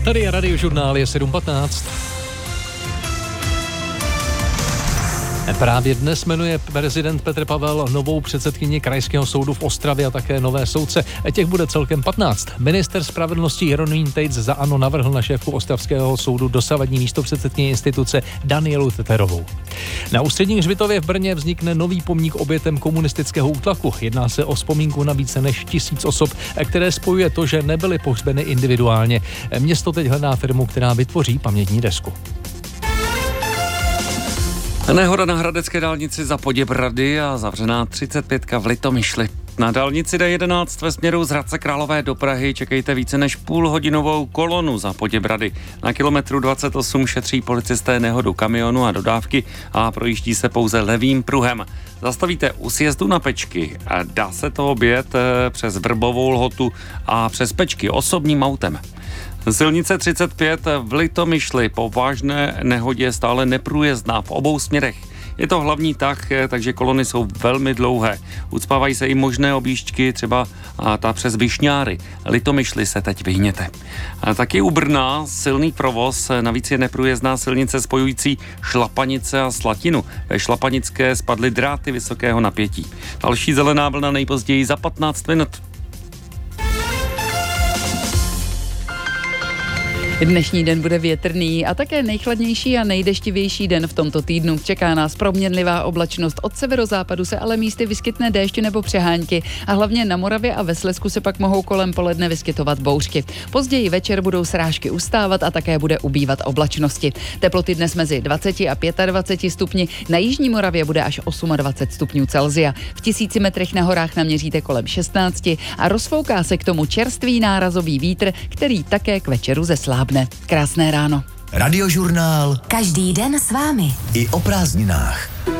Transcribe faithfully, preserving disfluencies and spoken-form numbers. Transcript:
Tady je Radiožurnál, je sedm patnáct. Právě dnes jmenuje prezident Petr Pavel novou předsedkyni Krajského soudu v Ostravě a také nové soudce. Těch bude celkem patnáct. Minister spravedlnosti Jeroným Tejc za ANO navrhl na šéfku Ostravského soudu dosavadní místopředsedkyni instituce Danielu Teterovou. Na Ústředním hřbitově v Brně vznikne nový pomník obětem komunistického útlaku. Jedná se o vzpomínku na více než tisíc osob, které spojuje to, že nebyly pohřbeny individuálně. Město teď hledá firmu, která vytvoří pamětní desku. Nehoda na hradecké dálnici za Poděbrady a zavřená třicet pětka v Litomyšli. Na dálnici D jedenáct ve směru z Hradce Králové do Prahy čekejte více než půlhodinovou kolonu za Poděbrady. Na kilometru dvacet osm šetří policisté nehodu kamionu a dodávky a projíždí se pouze levým pruhem. Zastavíte u sjezdu na Pečky a dá se to objet přes Vrbovou Lhotu a přes Pečky osobním autem. Silnice třicet pět v Litomyšli po vážné nehodě stále neprůjezdná v obou směrech. Je to hlavní tah, takže kolony jsou velmi dlouhé. Ucpávají se i možné objížďky, třeba ta přes Višňáry. Litomyšli se teď vyhněte. A taky u Brna silný provoz, navíc je neprůjezdná silnice spojující Šlapanice a Slatinu. Ve Šlapanické spadly dráty vysokého napětí. Další zelená vlna nejpozději za patnáct minut. Dnešní den bude větrný a také nejchladnější a nejdeštivější den v tomto týdnu. Čeká nás proměnlivá oblačnost, od severozápadu se ale místy vyskytne déšť nebo přehánky a hlavně na Moravě a ve Slezsku se pak mohou kolem poledne vyskytovat bouřky. Později večer budou srážky ustávat a také bude ubývat oblačnosti. Teploty dnes mezi dvacet a dvacet pět stupni, na jižní Moravě bude až dvacet osm stupňů Celsia. V tisíci metrech na horách naměříte kolem šestnáct a rozfouká se k tomu čerstvý nárazový vítr, který také k večeru zeslábne. Krásné ráno. Radiožurnál. Každý den s vámi. I o prázdninách.